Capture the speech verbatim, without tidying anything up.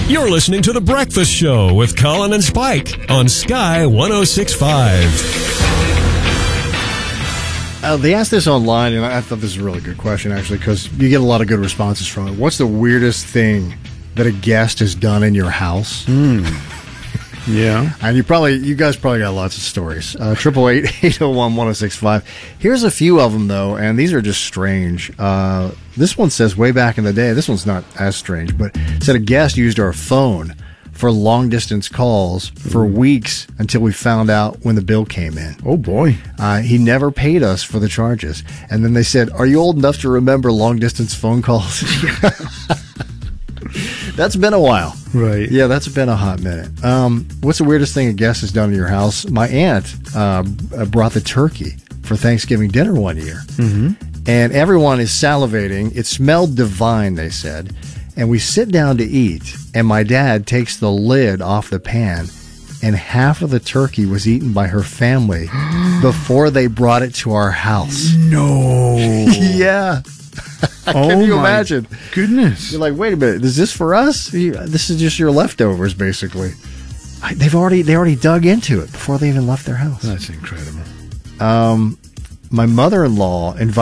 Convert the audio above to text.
You're listening to The Breakfast Show with Colin and Spike on Sky one oh six point five. Uh, they asked this online, and I thought this was a really good question, actually, because you get a lot of good responses from it. What's the weirdest thing that a guest has done in your house? Mm. Yeah. And you probably, you guys probably got lots of stories. Uh, triple eight, eight oh one, one oh six five. Here's a few of them, though, and these are just strange. Uh, this one says way back in the day, this one's not as strange, but it said a guest used our phone for long-distance calls for weeks until we found out when the bill came in. Oh, boy. Uh, he never paid us for the charges. And then they said, are you old enough to remember long-distance phone calls? That's been a while. Right. Yeah, that's been a hot minute. Um, what's the weirdest thing a guest has done in your house? My aunt uh, brought the turkey for Thanksgiving dinner one year. Mm-hmm. And everyone is salivating. It smelled divine, they said. And we sit down to eat, and my dad takes the lid off the pan, and half of the turkey was eaten by her family before they brought it to our house. No. Yeah. Oh, Can you my imagine? Goodness. You're like, wait a minute, is this for us? You, this is just your leftovers, basically. I, they've already they already dug into it before they even left their house. That's incredible. Um, my mother-in-law invited